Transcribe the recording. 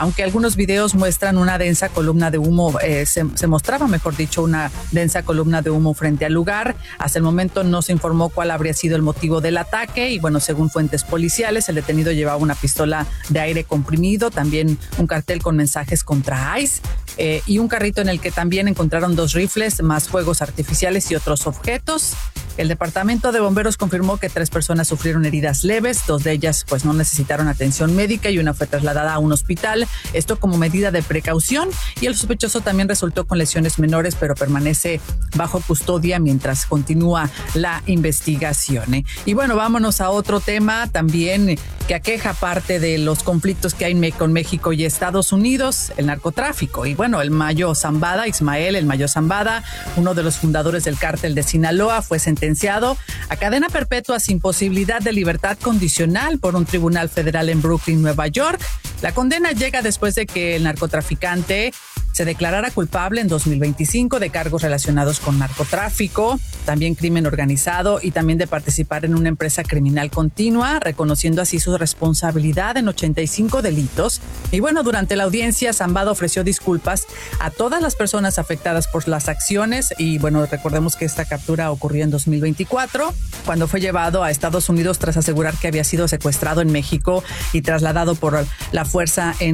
aunque algunos videos muestran una densa columna de humo, se mostraba, mejor dicho, una densa columna de humo frente al lugar. Hasta el momento no se informó cuál habría sido el motivo del ataque y bueno, según fuentes policiales, el detenido llevaba una pistola de aire comprimido, también un cartel con mensajes contra ICE y un carrito en el que también encontraron 2 rifles, más fuegos artificiales y otros objetos. El departamento de bomberos confirmó que 3 personas sufrieron heridas leves, 2 de ellas pues no necesitaron atención médica y una fue trasladada a un hospital, esto como medida de precaución, y el sospechoso también resultó con lesiones menores, pero permanece bajo custodia mientras continúa la investigación. Y bueno, vámonos a otro tema también que aqueja parte de los conflictos que hay con México y Estados Unidos, el narcotráfico. Y bueno, el Mayo Zambada, Ismael El Mayo Zambada, uno de los fundadores del cártel de Sinaloa, fue sentenciado a cadena perpetua sin posibilidad de libertad condicional por un tribunal federal en Brooklyn, Nueva York. La condena llega después de que el narcotraficante se declarara culpable en 2025 de cargos relacionados con narcotráfico, también crimen organizado y también de participar en una empresa criminal continua, reconociendo así su responsabilidad en 85 delitos. Y bueno, durante la audiencia, Zambada ofreció disculpas a todas las personas afectadas por las acciones y bueno, recordemos que esta captura ocurrió en 2024, cuando fue llevado a Estados Unidos tras asegurar que había sido secuestrado en México y trasladado por la fuerza en